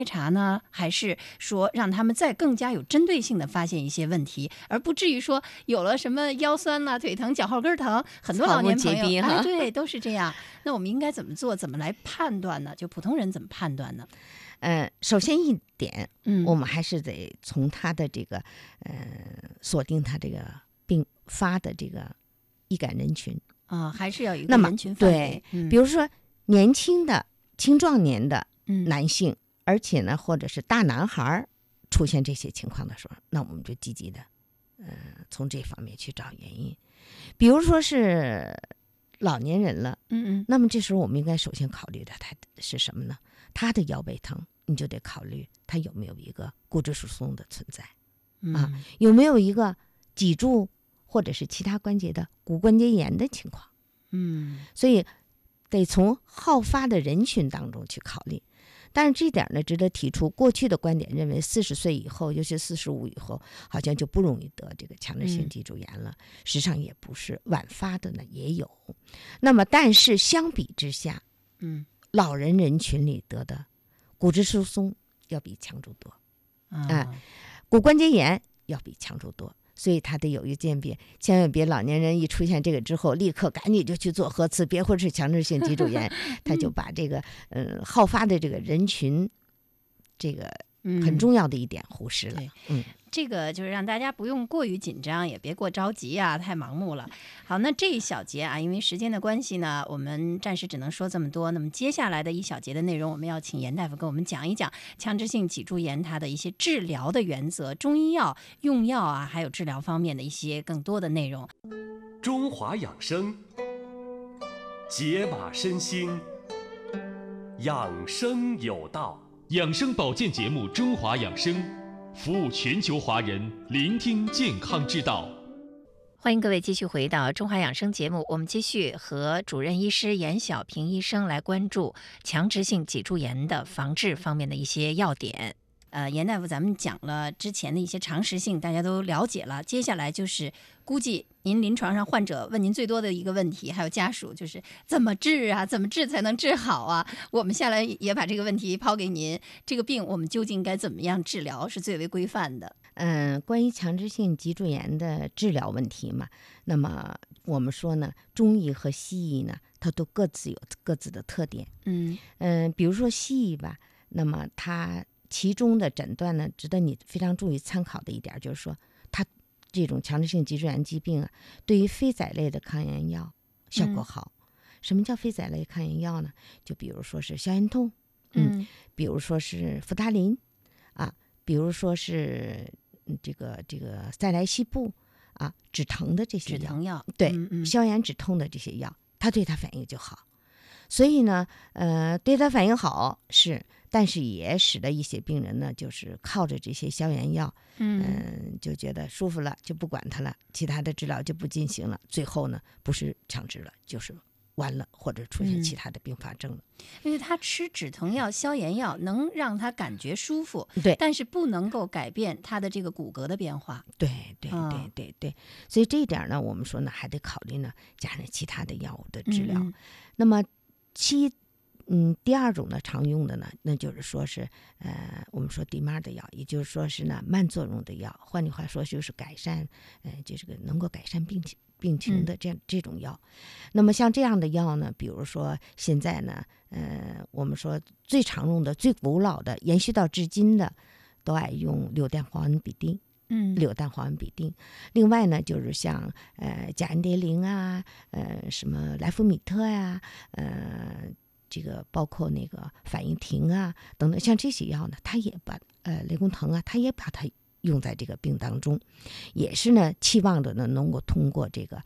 查呢，还是说让他们再更加有针对性的发现一些问题，而不至于说有了什么腰酸啊、腿疼、脚后跟疼，很多老年朋友对都是这样。那我们应该怎么做？怎么来判断呢？就普通人怎么判断呢？ 首先一点，我们还是得从他的这个锁定他这个并发的这个易感人群还是要有一个人群范围。 对，比如说年轻的青壮年的男性，而且呢或者是大男孩出现这些情况的时候，那我们就积极的从这方面去找原因。比如说是老年人了，那么这时候我们应该首先考虑的他是什么呢？他的腰背疼，你就得考虑他有没有一个骨质疏松的存在有没有一个脊柱或者是其他关节的骨关节炎的情况。所以得从好发的人群当中去考虑。但是这点呢，值得提出，过去的观点认为40岁以后，尤其45以后，好像就不容易得这个强直性脊柱炎了。实际上也不是，晚发的呢也有。那么，但是相比之下，老人群里得的骨质疏松要比强柱多，骨关节炎要比强柱多。所以他得有一个鉴别，千万别老年人一出现这个之后，立刻赶紧就去做核磁，别或者是强直性脊柱炎，他就把这个好发的这个人群，这个很重要的一点忽视了。 这个就是让大家不用过于紧张，也别过着急啊，太盲目了。好，那这一小节啊，因为时间的关系呢，我们暂时只能说这么多。那么接下来的一小节的内容，我们要请严大夫跟我们讲一讲强直性脊柱炎它的一些治疗的原则、中医药用药啊，还有治疗方面的一些更多的内容。 中华养生，解码身心，养生有道。 养生保健节目《中华养生》，服务全球华人，聆听健康之道。 欢迎各位继续回到中华养生节目，我们继续和主任医师严小平医生来关注强直性脊柱炎的防治方面的一些要点。严大夫，咱们讲了之前的一些常识性，大家都了解了。接下来就是估计您临床上患者问您最多的一个问题，还有家属，就是怎么治啊？怎么治才能治好啊？我们下来也把这个问题抛给您，这个病我们究竟该怎么样治疗是最为规范的？ 关于强直性脊柱炎的治疗问题嘛，那么我们说呢，中医和西医呢，它都各自有各自的特点。比如说西医吧，那么它其中的诊断呢，值得你非常注意参考的一点就是说，它这种强直性脊柱炎疾病啊，对于非甾类的抗炎药效果好。什么叫非甾类抗炎药呢？就比如说是消炎痛，比如说是扶他林啊，比如说是这个塞来西布啊，止疼的这些药， 止疼药， 对，消炎止痛的这些药，它对它反应就好。所以呢，对它反应好是，但是也使得一些病人呢，就是靠着这些消炎药，就觉得舒服了，就不管它了，其他的治疗就不进行了，最后呢，不是强直了，就是完了，或者出现其他的并发症了。 因为他吃止疼药、消炎药能让他感觉舒服， 对， 但是不能够改变他的这个骨骼的变化。 对，所以这一点呢，我们说呢，还得考虑呢，加上其他的药物的治疗。那么第二种呢，常用的呢，那就是说是我们说DMARD的药，也就是说是呢慢作用的药，换句话说就是改善就是个能够改善病情的这种药。那么像这样的药呢，比如说现在呢我们说最常用的、最古老的、延续到至今的，都爱用柳氮磺胺吡啶。柳氮磺胺吡啶。另外呢，就是像甲氨蝶呤啊，什么莱福米特呀，这个包括那个反应停啊等等，像这些药呢，它也把雷公藤啊，它也把它用在这个病当中，也是呢期望着呢能够通过这个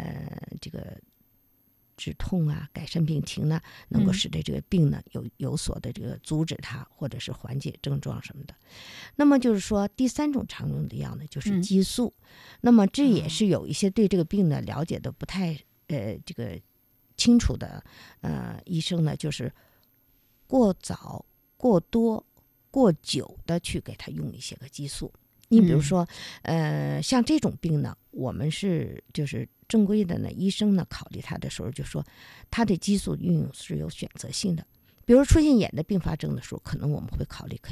止痛啊，改善病情呢，能够使得这个病呢有所的这个阻止它，或者是缓解症状什么的。那么就是说，第三种常用的药呢，就是激素。那么这也是有一些对这个病呢了解的不太这个清楚的医生呢，就是过早、过多、过久的去给他用一些个激素。你比如说像这种病呢，我们就是正规的呢，医生呢考虑他的时候就说，他的激素运用是有选择性的。 比如出现眼的并发症的时候，可能我们会考虑可